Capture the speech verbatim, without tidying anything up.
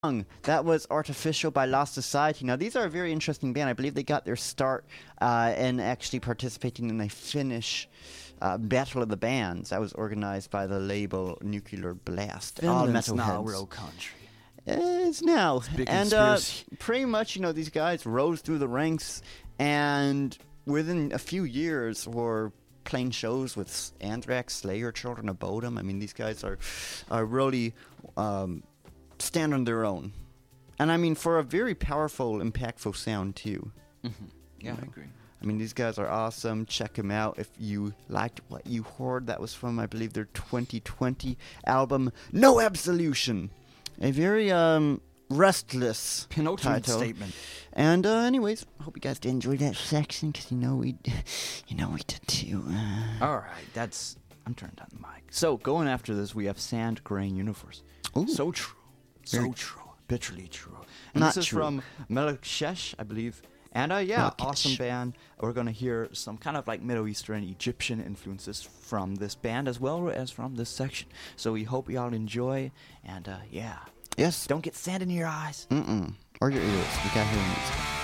That was Artificial by Lost Society. Now, these are a very interesting band. I believe they got their start uh, in actually participating in a Finnish uh, Battle of the Bands that was organized by the label Nuclear Blast. All Finland's now metalheads. real country. It's now. It's a big and uh, conspiracy. pretty much, you know, these guys rose through the ranks and within a few years were playing shows with Anthrax, Slayer, Children of Bodom. I mean, these guys are, are really... Um, stand on their own. And I mean, for a very powerful, impactful sound, too. Mm-hmm. Yeah, You I know? agree. I mean, these guys are awesome. Check them out if you liked what you heard. That was from, I believe, their twenty twenty album, No Absolution. A very um, restless Penultimate title. statement. And uh, anyways, I hope you guys did enjoy that section, because you know we, you know we did too. Uh, All right, that's... I'm turning down the mic. So, going after this, we have Sand Grain Universe. Ooh. So true. So Very true. Bitterly true. And Not this is true. from Meleksesh, I believe. And uh, yeah, Meleksesh. awesome band. We're going to hear some kind of like Middle Eastern Egyptian influences from this band as well as from this section. So we hope y'all enjoy. And uh, yeah, yes. don't get sand in your eyes. Mm-mm. Or your ears. We got hearing music.